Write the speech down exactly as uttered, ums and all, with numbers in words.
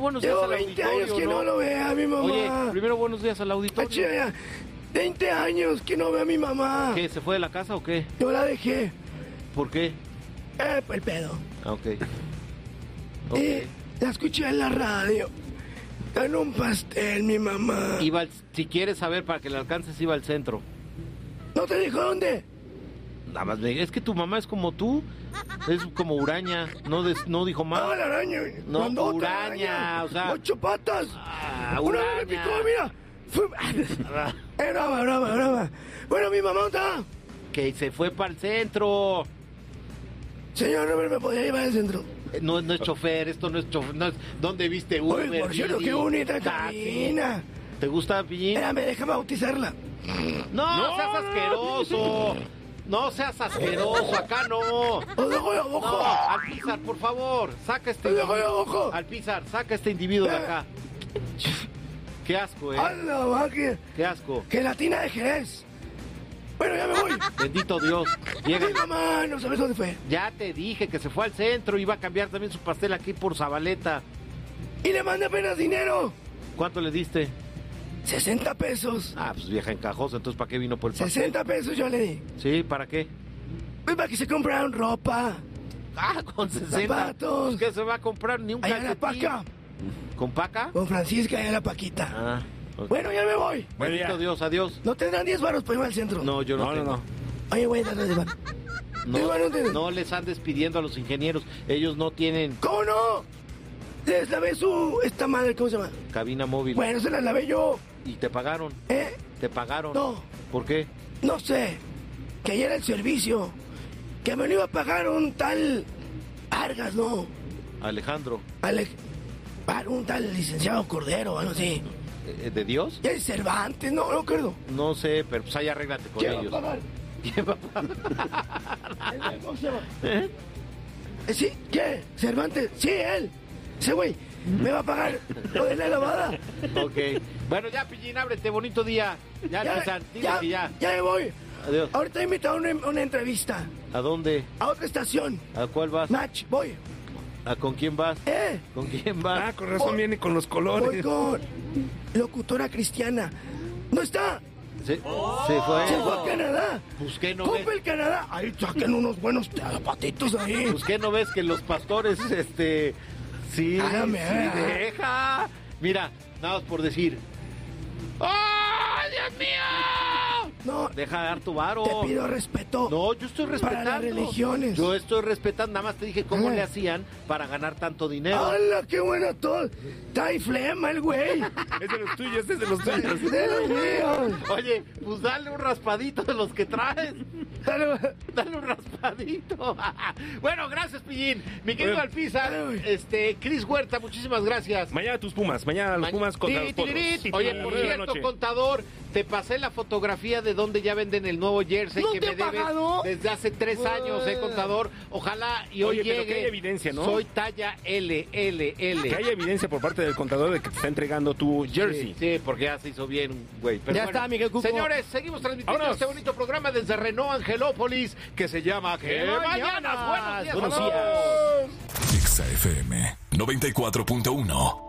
buenos Llevo días al veinte auditorio, años que ¿no? no lo vea mi mamá. Oye, primero buenos días al auditorio. Achí, ya, veinte años que no veo a mi mamá. ¿Qué, se fue de la casa o qué? Yo la dejé. ¿Por qué? Eh, por el pedo. Ah, ok. Y okay. la escuché en la radio. Dan un pastel, mi mamá. Iba al, si quieres saber para que le alcances, iba al centro. ¿No te dijo dónde? Nada más, me- es que tu mamá es como tú. Es como Uraña. No, des- no dijo más. Ah, la araña. No, Grandota, Uraña, o sea- Ocho patas. Ah, Una vez me Uraña. picó, mira. Fue... Es broma, broma, broma. Bueno, mi mamá está. Que se fue para el centro. Señor Robert, ¿me podría llevar al centro? Eh, No, no es chofer, esto no es chofer. No es, ¿dónde viste Uber? Oye, por cierto, Didi, qué bonita taxi? cabina. ¿Te gusta, Pillín? Espérame, déjame bautizarla. No, No. seas asqueroso. No seas asqueroso, acá no. ¡Os dejo de No, abajo! Alpizar, por favor, saca este ¡Os dejo de individuo. abajo! Alpizar, saca este individuo de acá. Qué asco, eh. ¡Hala, va, que, Qué asco. gelatina de Jerez! Bueno, ya me voy. Bendito Dios. Llega. Mi mamá, no sabes dónde fue. Ya te dije que se fue al centro, iba a cambiar también su pastel aquí por Zabaleta. Y le mandé apenas dinero. ¿Cuánto le diste? sesenta pesos. Ah, pues vieja encajosa, entonces ¿para qué vino por el pastel? sesenta pesos yo le di. Sí, ¿para qué? Pues para que se compraran ropa. Ah, con sesenta. Zapatos. ¿Qué se va a comprar? Ni un Allá en la calcetín. paca. ¿Con paca? Con Francisca, allá en la paquita. Ah, ok. Bueno, ya me voy. Bueno, Bendito ya. Dios, adiós. ¿No tendrán diez varos para irme al centro? No, yo no No, no, tengo. no. Oye, güey, dale, dale, dale. No, Diez varos tienes. no les andes pidiendo a los ingenieros. Ellos no tienen ¿Cómo no? Les lavé su... esta madre, ¿cómo se llama? cabina móvil. Bueno, se la lavé yo. ¿Y te pagaron? ¿Eh? ¿Te pagaron? No. ¿Por qué? No sé. Que ayer el servicio. Que me lo iba a pagar un tal... Vargas, ¿no? Alejandro. Ale... Para un tal licenciado Cordero, algo así. ¿Eh, ¿De Dios? Y el Cervantes, no, no acuerdo. No sé, pero pues ahí arréglate con ¿Quién ellos. va a pagar? ¿Quién va a pagar? ¿El- ¿Cómo se llama? ¿Eh? Eh, ¿Sí? ¿Qué? ¿Cervantes? Sí, él. Ese güey. ¿Me va a pagar lo de la lavada? Ok. Bueno, ya, Pillín, ábrete, bonito día. Ya, empiezan, ya, que ya. ya me voy. Adiós. Ahorita he invitado a una, una entrevista. ¿A dónde? A otra estación. ¿A cuál vas? Match, voy. ¿A con quién vas? ¿Eh? ¿Con quién Ah, vas? con razón Voy- viene con los Voy colores. con locutora cristiana. ¿No está? Se, se fue. Se fue a Canadá. Pues qué no Cumple ves. el Canadá. Ahí saquen unos buenos zapatitos ahí. Pues qué no ves que los pastores, este, sí, Hágame, sí, ah. deja. Mira, nada más por decir. ¡Ay, Dios mío! No, Deja de dar tu varo. te pido respeto. No, yo estoy respetando. Para las religiones. Yo estoy respetando, nada más te dije cómo Ah. le hacían para ganar tanto dinero. ¡Hala, qué bueno todo! Trae flema el güey. Es de los tuyos, es de los tuyos. De los míos. Oye, pues dale un raspadito de los que traes. Dale. Dale un raspadito. Bueno, gracias, Pillín. Mi querido Bueno. Alpizar, Ay. este, Cris Huerta, muchísimas gracias. Mañana tus Pumas, mañana los Pumas contra Ti, los Potros. tiririt. Oye, por Nueve de la cierto, noche. contador, te pasé la fotografía de donde ya venden el nuevo jersey ¿No que te me he debes pagado? desde hace tres años, eh, contador. Ojalá y hoy Oye, pero llegue. que haya evidencia, ¿no? Soy talla L, L, L. Que haya evidencia por parte del contador de que te está entregando tu jersey. Sí, sí, porque ya se hizo bien, güey. Pero Ya bueno, está, Miguel Cuco. Señores, seguimos transmitiendo Vámonos. este bonito programa desde Renault Angelópolis que se llama ¿Qué ¡Qué mañanas? mañanas! Buenos días. Buenos a todos. días. Exa F M noventa y cuatro punto uno.